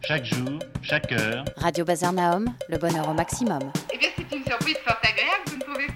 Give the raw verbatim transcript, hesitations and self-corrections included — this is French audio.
chaque jour, chaque heure. Radio Bazar Naom, le bonheur au maximum. Eh bien, c'est une surprise fort agréable, vous ne trouvez pas ?